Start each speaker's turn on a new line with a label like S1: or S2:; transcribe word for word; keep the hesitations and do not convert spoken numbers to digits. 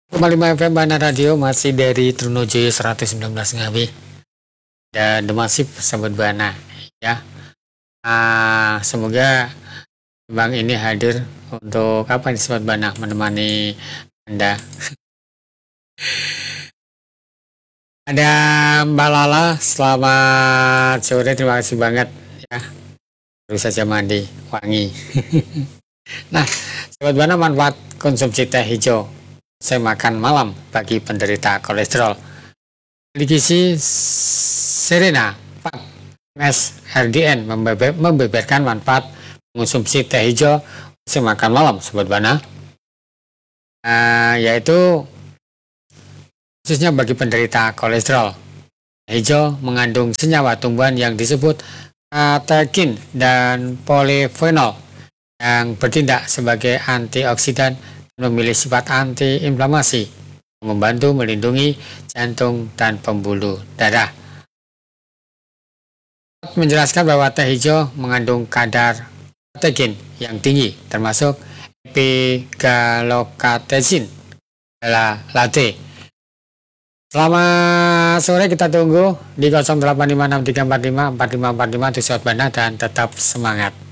S1: lima F M Bana Radio masih dari Trunojoyo seratus sembilan belas Ngawi dan The Masif Sahabat Bana ya. Ah, semoga Bang ini hadir untuk apa nih Sahabat Bana menemani Anda. Ada Mbak Lala, selamat sore, terima kasih banget ya. Baru saja mandi, wangi. Nah, Sahabat Bana, manfaat konsumsi teh hijau saya makan malam bagi penderita kolesterol. Gizi Serena empat M S R D N membeber, membeberkan manfaat mengonsumsi teh hijau saya makan malam, Sobat Bana, uh, yaitu khususnya bagi penderita kolesterol. Teh hijau mengandung senyawa tumbuhan yang disebut katekin dan polifenol yang bertindak sebagai antioksidan dan memiliki sifat antiinflamasi, membantu melindungi jantung dan pembuluh darah. Menjelaskan bahwa teh hijau mengandung kadar katekin yang tinggi, termasuk epigallocatechin latte. Selamat sore, kita tunggu di nol delapan lima enam tiga empat lima empat lima empat lima untuk Sobat Bana dan tetap semangat.